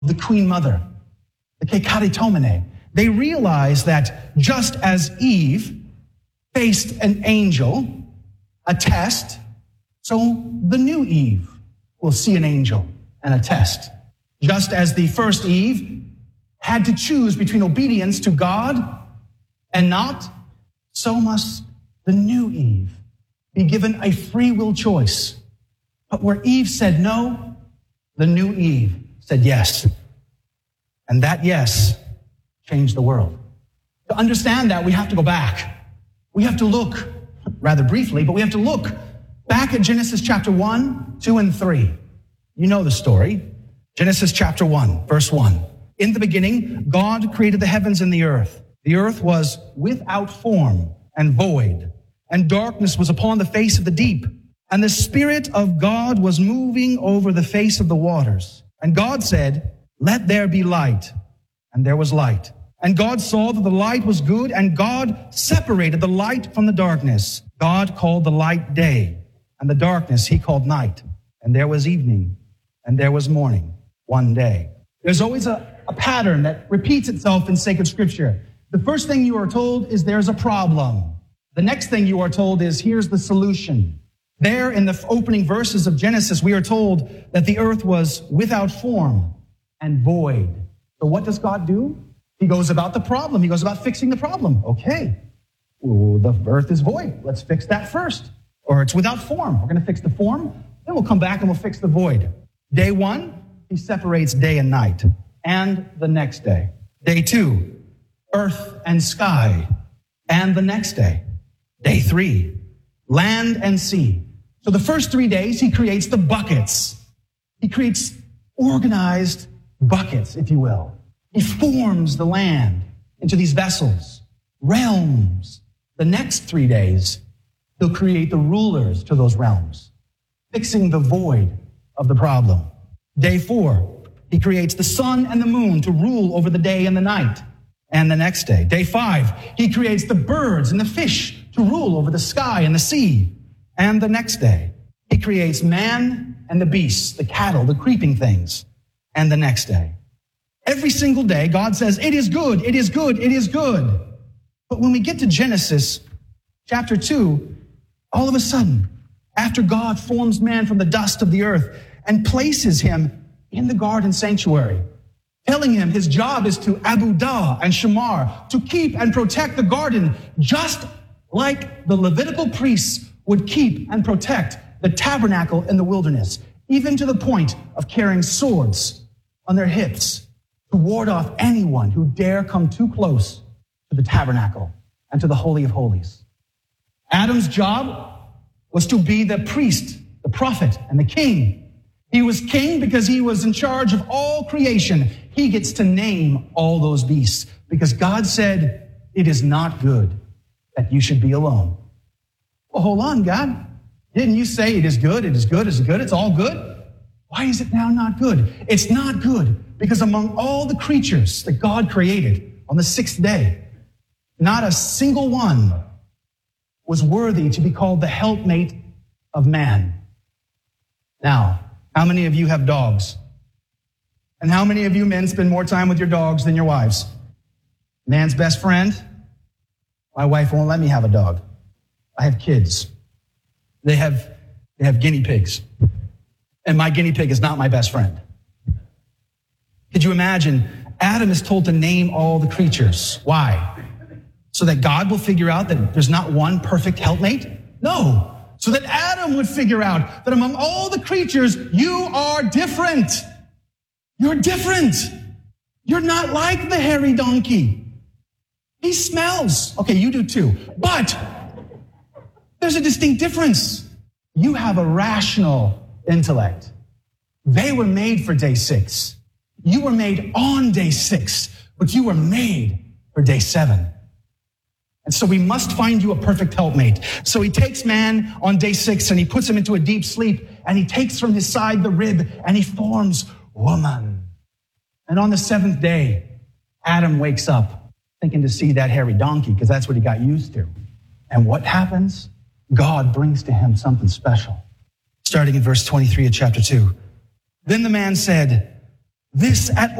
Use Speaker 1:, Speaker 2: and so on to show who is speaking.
Speaker 1: the Queen Mother, the Kekaritomene. They realized that just as Eve faced an angel, a test, so the new Eve will see an angel and a test. Just as the first Eve had to choose between obedience to God and not, so must the new Eve be given a free will choice. But where Eve said no, the new Eve said yes. And that yes changed the world. To understand that, we have to go back. We have to look, rather briefly, but we have to look back at Genesis chapter 1, 2, and 3. You know the story. Genesis chapter 1, verse 1. In the beginning, God created the heavens and the earth. The earth was without form and void, and darkness was upon the face of the deep. And the Spirit of God was moving over the face of the waters. And God said, "Let there be light." And there was light. And God saw that the light was good, and God separated the light from the darkness. God called the light day, and the darkness he called night. And there was evening, and there was morning, one day. There's always a pattern that repeats itself in sacred scripture. The first thing you are told is there's a problem. The next thing you are told is here's the solution. There in the opening verses of Genesis, we are told that the earth was without form and void. So what does God do? He goes about the problem. He goes about fixing the problem. Okay, well, the earth is void. Let's fix that first. Or it's without form. We're going to fix the form. Then we'll come back and we'll fix the void. Day one, he separates day and night. And the next day. Day two, earth and sky. And the next day. Day three, land and sea. So the first 3 days, he creates the buckets. He creates organized buckets, if you will. He forms the land into these vessels, realms. The next 3 days, he'll create the rulers to those realms, fixing the void of the problem. Day 4, he creates the sun and the moon to rule over the day and the night. And the next day, day 5, he creates the birds and the fish to rule over the sky and the sea. And the next day, he creates man and the beasts, the cattle, the creeping things. And the next day. Every single day, God says, it is good, it is good, it is good. But when we get to Genesis chapter 2, all of a sudden, after God forms man from the dust of the earth and places him in the garden sanctuary, telling him his job is to abudah and shamar, to keep and protect the garden, just like the Levitical priests would keep and protect the tabernacle in the wilderness, even to the point of carrying swords on their hips to ward off anyone who dare come too close to the tabernacle and to the Holy of Holies. Adam's job was to be the priest, the prophet, and the king. He was king because he was in charge of all creation. He gets to name all those beasts because God said, it is not good that you should be alone. Well, hold on, God. Didn't you say it is good, it is good, it is good, it's all good? Why is it now not good? It's not good because among all the creatures that God created on the sixth day, not a single one was worthy to be called the helpmate of man. Now, how many of you have dogs? And how many of you men spend more time with your dogs than your wives? Man's best friend? My wife won't let me have a dog. I have kids. They have guinea pigs. And my guinea pig is not my best friend. Could you imagine? Adam is told to name all the creatures. Why? So that God will figure out that there's not one perfect helpmate? No. So that Adam would figure out that among all the creatures, you are different. You're different. You're not like the hairy donkey. He smells. Okay, you do too. But there's a distinct difference. You have a rational intellect. They were made for day 6. You were made on day 6, but you were made for day 7. And so we must find you a perfect helpmate. So he takes man on day 6 and he puts him into a deep sleep and he takes from his side the rib and he forms woman. And on the 7th day, Adam wakes up thinking to see that hairy donkey because that's what he got used to. And what happens? God brings to him something special. Starting in verse 23 of chapter 2. Then the man said, This at